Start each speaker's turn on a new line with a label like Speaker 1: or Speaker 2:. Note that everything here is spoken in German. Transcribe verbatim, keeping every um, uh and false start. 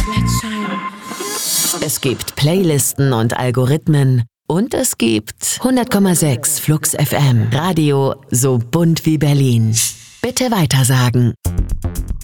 Speaker 1: Es gibt Playlisten und Algorithmen und es gibt hundert Komma sechs Flux F M. Radio so bunt wie Berlin. Bitte weitersagen.